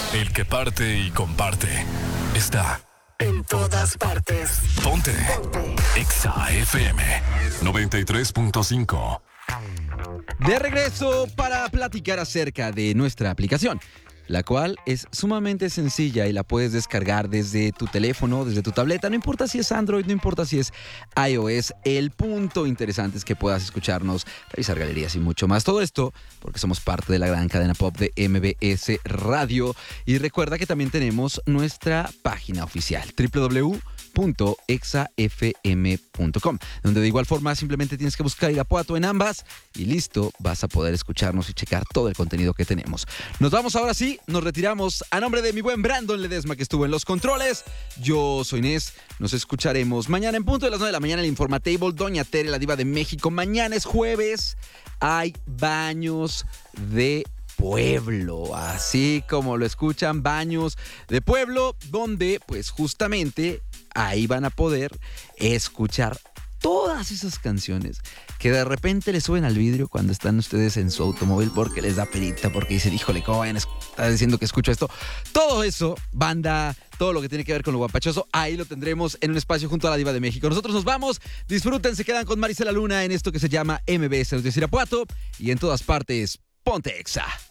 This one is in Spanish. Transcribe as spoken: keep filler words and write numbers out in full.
El que parte y comparte está en todas partes. Ponte, Ponte. Exa F M noventa y tres punto cinco. De regreso para platicar acerca de nuestra aplicación, la cual es sumamente sencilla y la puedes descargar desde tu teléfono, desde tu tableta, no importa si es Android, no importa si es iOS. El punto interesante es que puedas escucharnos, revisar galerías y mucho más. Todo esto porque somos parte de la gran cadena pop de M B S Radio. Y recuerda que también tenemos nuestra página oficial, doble u doble u doble u punto exa f m punto com, donde de igual forma simplemente tienes que buscar Irapuato en ambas y listo, vas a poder escucharnos y checar todo el contenido que tenemos. Nos vamos ahora sí, nos retiramos. A nombre de mi buen Brandon Ledesma, que estuvo en los controles, yo soy Inés. Nos escucharemos mañana en punto de las nueve de la mañana en el Informatable. Doña Tere, la diva de México. Mañana es jueves, hay baños de pueblo, así como lo escuchan, baños de pueblo, donde pues justamente ahí van a poder escuchar todas esas canciones que de repente le suben al vidrio cuando están ustedes en su automóvil porque les da perita, porque dicen, híjole, ¿cómo vayan a estar diciendo que escucho esto? Todo eso, banda, todo lo que tiene que ver con lo guapachoso, ahí lo tendremos en un espacio junto a la diva de México. Nosotros nos vamos, disfruten, se quedan con Marisela Luna en esto que se llama M B S Noticias Irapuato y en todas partes, ponte Exa.